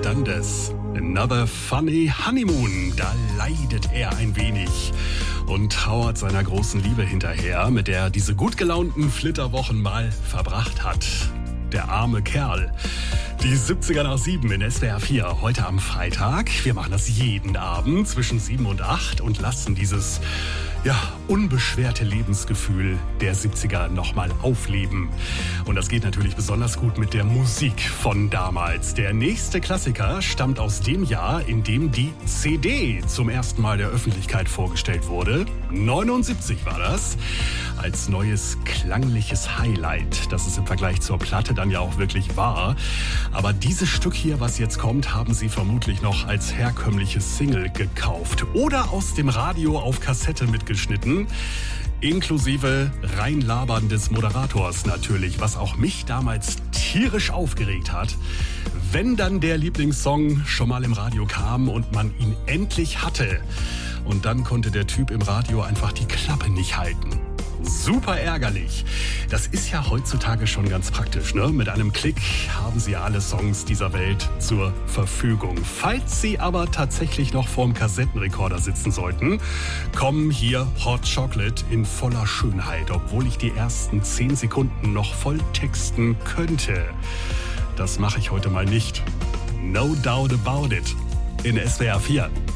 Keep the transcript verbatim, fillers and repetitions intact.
Brandes. Another Funny Honeymoon. Da leidet er ein wenig und trauert seiner großen Liebe hinterher, mit der er diese gut gelaunten Flitterwochen mal verbracht hat. Der arme Kerl. Die siebziger nach sieben in S W R vier, heute am Freitag. Wir machen das jeden Abend zwischen sieben und acht und lassen dieses ja, unbeschwerte Lebensgefühl der siebziger nochmal aufleben. Und das geht natürlich besonders gut mit der Musik von damals. Der nächste Klassiker stammt aus dem Jahr, in dem die C D zum ersten Mal der Öffentlichkeit vorgestellt wurde. neunundsiebzig war das. Als neues klangliches Highlight, das es im Vergleich zur Platte dann ja auch wirklich war. Aber dieses Stück hier, was jetzt kommt, haben Sie vermutlich noch als herkömmliche Single gekauft oder aus dem Radio auf Kassette mitgeschnitten, inklusive reinlabern des Moderators natürlich, was auch mich damals tierisch aufgeregt hat. Wenn dann der Lieblingssong schon mal im Radio kam und man ihn endlich hatte und dann konnte der Typ im Radio einfach die Klappe nicht halten. Super ärgerlich. Das ist ja heutzutage schon ganz praktisch, ne? Mit einem Klick haben Sie alle Songs dieser Welt zur Verfügung. Falls Sie aber tatsächlich noch vorm Kassettenrekorder sitzen sollten, kommen hier Hot Chocolate in voller Schönheit, obwohl ich die ersten zehn Sekunden noch voll texten könnte. Das mache ich heute mal nicht. No doubt about it. In S W R vier.